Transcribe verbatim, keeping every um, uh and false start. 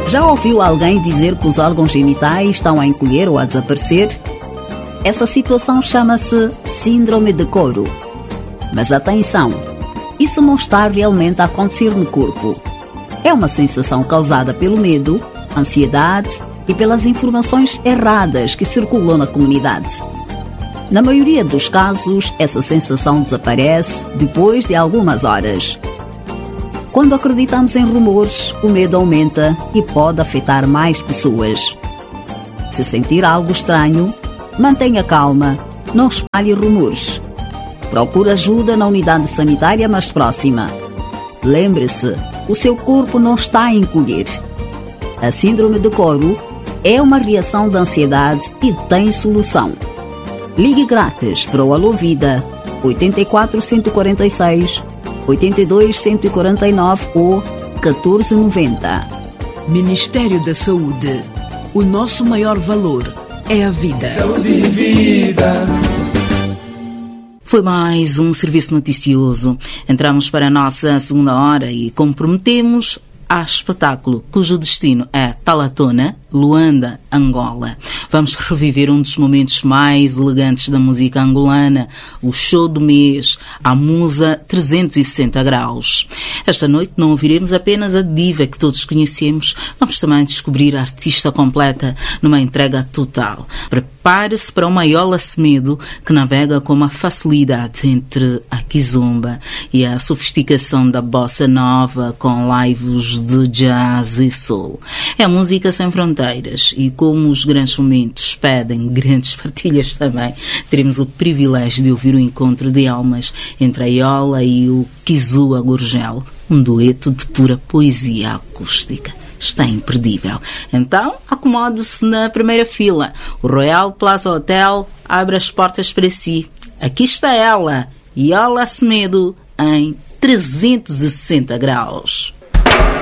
Já ouviu alguém dizer que os órgãos genitais estão a encolher ou a desaparecer? Essa situação chama-se síndrome de couro. Mas atenção, isso não está realmente a acontecer no corpo. É uma sensação causada pelo medo, ansiedade e pelas informações erradas que circulam na comunidade. Na maioria dos casos, essa sensação desaparece depois de algumas horas. Quando acreditamos em rumores, o medo aumenta e pode afetar mais pessoas. Se sentir algo estranho, mantenha calma, não espalhe rumores. Procure ajuda na unidade sanitária mais próxima. Lembre-se, o seu corpo não está a encolher. A síndrome de couro é uma reação de ansiedade e tem solução. Ligue grátis para o Alô Vida oito quatro um quatro seis, oito dois um quatro nove ou um quatro nove zero. Ministério da Saúde. O nosso maior valor é a vida. Saúde e vida. Foi mais um serviço noticioso. Entramos para a nossa segunda hora e, como prometemos, há espetáculo cujo destino é Talatona, Luanda, Angola. Vamos reviver um dos momentos mais elegantes da música angolana, o show do mês, a Musa trezentos e sessenta graus. Esta noite não ouviremos apenas a diva que todos conhecemos, vamos também descobrir a artista completa numa entrega total. Prepare-se para uma Iola Semedo que navega com uma facilidade entre a kizomba e a sofisticação da bossa nova com lives de jazz e soul. É a música sem fronteiras e, como os grandes momentos pedem grandes partilhas também, teremos o privilégio de ouvir o encontro de almas entre a Iola e o Kizua Gurgel, um dueto de pura poesia acústica. Está imperdível. Então, acomode-se na primeira fila. O Royal Plaza Hotel abre as portas para si. Aqui está ela, Iola Semedo, em trezentos e sessenta graus.